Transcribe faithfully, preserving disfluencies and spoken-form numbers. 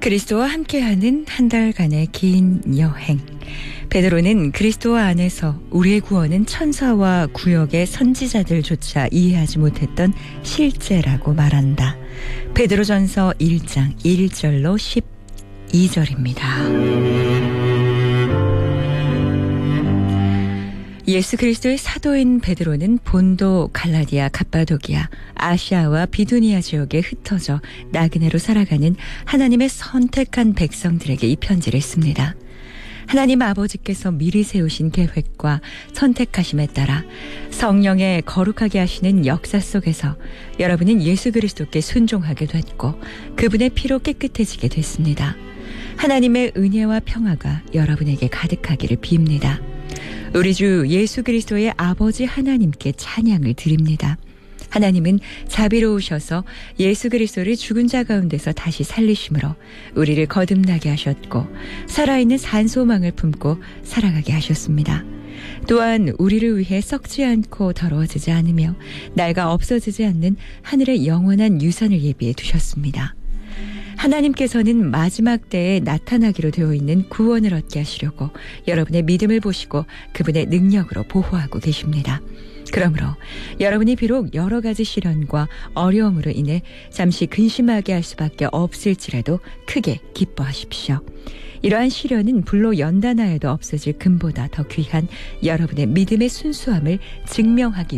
그리스도와 함께하는 한 달간의 긴 여행. 베드로는 그리스도 안에서 우리의 구원은 천사와 구역의 선지자들조차 이해하지 못했던 실제라고 말한다. 베드로전서 일 장 일 절로 십이 절입니다. 예수 그리스도의 사도인 베드로는 본도, 갈라디아, 갑바도기아, 아시아와 비두니아 지역에 흩어져 나그네로 살아가는 하나님의 선택한 백성들에게 이 편지를 씁니다. 하나님 아버지께서 미리 세우신 계획과 선택하심에 따라 성령의 거룩하게 하시는 역사 속에서 여러분은 예수 그리스도께 순종하게 됐고 그분의 피로 깨끗해지게 됐습니다. 하나님의 은혜와 평화가 여러분에게 가득하기를 빕니다. 우리 주 예수 그리스도의 아버지 하나님께 찬양을 드립니다. 하나님은 자비로우셔서 예수 그리스도를 죽은 자 가운데서 다시 살리심으로 우리를 거듭나게 하셨고 살아있는 산소망을 품고 살아가게 하셨습니다. 또한 우리를 위해 썩지 않고 더러워지지 않으며 낡아 없어지지 않는 하늘의 영원한 유산을 예비해 두셨습니다. 하나님께서는 마지막 때에 나타나기로 되어 있는 구원을 얻게 하시려고 여러분의 믿음을 보시고 그분의 능력으로 보호하고 계십니다. 그러므로 여러분이 비록 여러 가지 시련과 어려움으로 인해 잠시 근심하게 할 수밖에 없을지라도 크게 기뻐하십시오. 이러한 시련은 불로 연단하여도 없어질 금보다 더 귀한 여러분의 믿음의 순수함을 증명하기